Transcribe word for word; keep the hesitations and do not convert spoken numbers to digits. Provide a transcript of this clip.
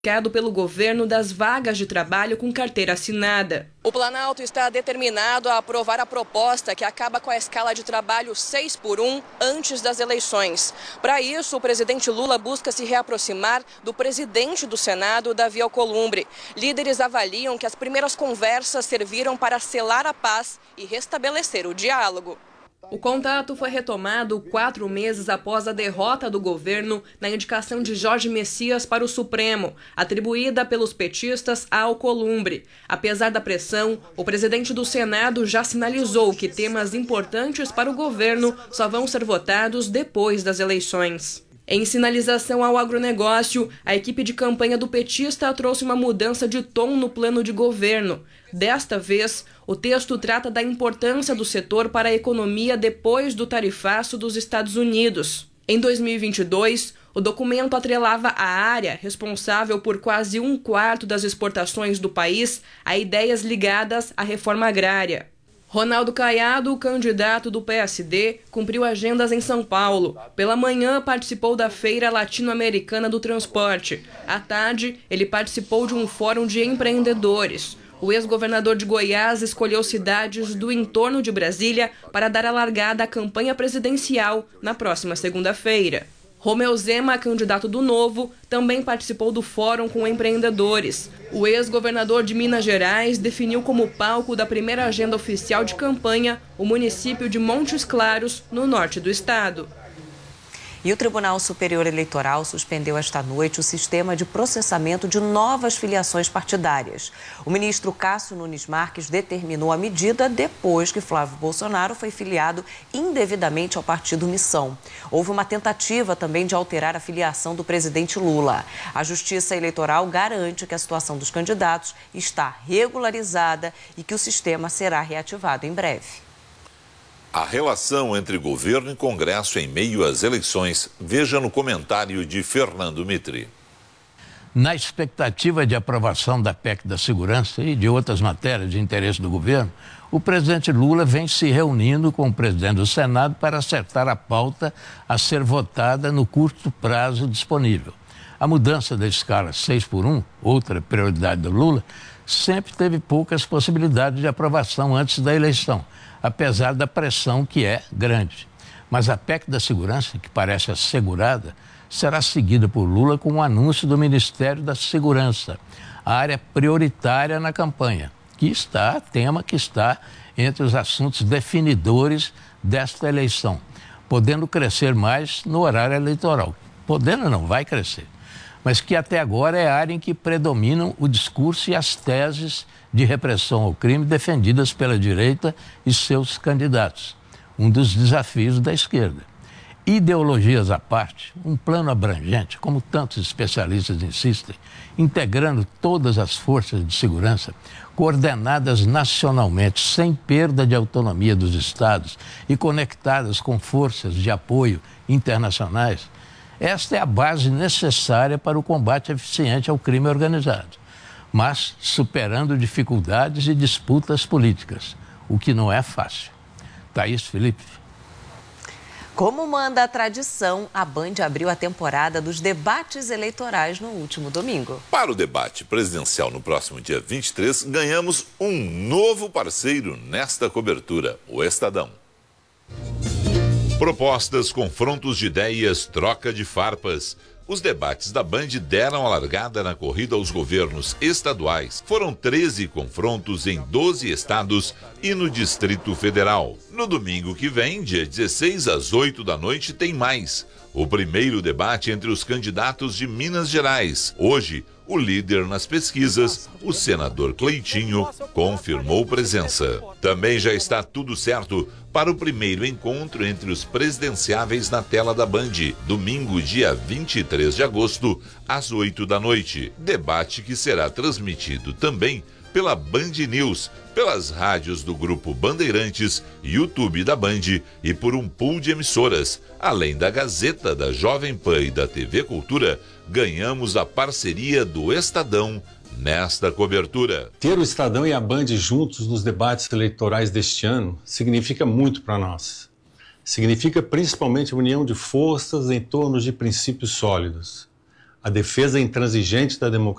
pelo governo das vagas de trabalho com carteira assinada. O Planalto está determinado a aprovar a proposta que acaba com a escala de trabalho seis por um antes das eleições. Para isso, o presidente Lula busca se reaproximar do presidente do Senado, Davi Alcolumbre. Líderes avaliam que as primeiras conversas serviram para selar a paz e restabelecer o diálogo. O contato foi retomado quatro meses após a derrota do governo na indicação de Jorge Messias para o Supremo, atribuída pelos petistas a Alcolumbre. Apesar da pressão, o presidente do Senado já sinalizou que temas importantes para o governo só vão ser votados depois das eleições. Em sinalização ao agronegócio, a equipe de campanha do petista trouxe uma mudança de tom no plano de governo. Desta vez, o texto trata da importância do setor para a economia depois do tarifaço dos Estados Unidos. Em dois mil e vinte e dois, o documento atrelava a área responsável por quase um quarto das exportações do país a ideias ligadas à reforma agrária. Ronaldo Caiado, candidato do P S D, cumpriu agendas em São Paulo. Pela manhã, participou da Feira Latino-Americana do Transporte. À tarde, ele participou de um fórum de empreendedores. O ex-governador de Goiás escolheu cidades do entorno de Brasília para dar a largada à campanha presidencial na próxima segunda-feira. Romeu Zema, candidato do Novo, também participou do fórum com empreendedores. O ex-governador de Minas Gerais definiu como palco da primeira agenda oficial de campanha o município de Montes Claros, no norte do estado. E o Tribunal Superior Eleitoral suspendeu esta noite o sistema de processamento de novas filiações partidárias. O ministro Cássio Nunes Marques determinou a medida depois que Flávio Bolsonaro foi filiado indevidamente ao partido Missão. Houve uma tentativa também de alterar a filiação do presidente Lula. A Justiça Eleitoral garante que a situação dos candidatos está regularizada e que o sistema será reativado em breve. A relação entre governo e Congresso em meio às eleições, veja no comentário de Fernando Mitri. Na expectativa de aprovação da P E C da Segurança e de outras matérias de interesse do governo, o presidente Lula vem se reunindo com o presidente do Senado para acertar a pauta a ser votada no curto prazo disponível. A mudança da escala seis por um, outra prioridade do Lula, sempre teve poucas possibilidades de aprovação antes da eleição, apesar da pressão que é grande. Mas a P E C da Segurança, que parece assegurada, será seguida por Lula com um anúncio do Ministério da Segurança, a área prioritária na campanha, que está, tema que está entre os assuntos definidores desta eleição, podendo crescer mais no horário eleitoral. Podendo não, vai crescer. Mas que até agora é a área em que predominam o discurso e as teses de repressão ao crime defendidas pela direita e seus candidatos. Um dos desafios da esquerda. Ideologias à parte, um plano abrangente, como tantos especialistas insistem, integrando todas as forças de segurança, coordenadas nacionalmente, sem perda de autonomia dos estados e conectadas com forças de apoio internacionais. Esta é a base necessária para o combate eficiente ao crime organizado, mas superando dificuldades e disputas políticas, o que não é fácil. Thaís Felipe. Como manda a tradição, a Band abriu a temporada dos debates eleitorais no último domingo. Para o debate presidencial no próximo dia vinte e três, ganhamos um novo parceiro nesta cobertura, o Estadão. Propostas, confrontos de ideias, troca de farpas. Os debates da Band deram a largada na corrida aos governos estaduais. Foram treze confrontos em doze estados e no Distrito Federal. No domingo que vem, dia dezesseis, às oito da noite, tem mais. O primeiro debate entre os candidatos de Minas Gerais. Hoje, o líder nas pesquisas, o senador Cleitinho, confirmou presença. Também já está tudo certo para o primeiro encontro entre os presidenciáveis na tela da Band, domingo, dia vinte e três de agosto, às oito da noite. Debate que será transmitido também pela Band News, pelas rádios do Grupo Bandeirantes, YouTube da Band e por um pool de emissoras. Além da Gazeta, da Jovem Pan e da T V Cultura, ganhamos a parceria do Estadão nesta cobertura. Ter o Estadão e a Band juntos nos debates eleitorais deste ano significa muito para nós. Significa principalmente a união de forças em torno de princípios sólidos. a defesa intransigente da democracia